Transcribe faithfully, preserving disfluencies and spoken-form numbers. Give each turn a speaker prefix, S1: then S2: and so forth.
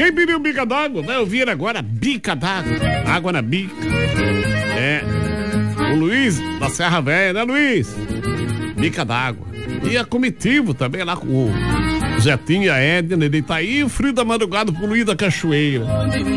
S1: Quem pediu bica d'água? Vai ouvir agora bica d'água. Água na bica. É. O Luiz da Serra Velha, né, Luiz? Bica d'água. E a Comitivo também lá com o Zetinho e a Edna, ele tá aí, o frio da madrugada pro Luiz da Cachoeira.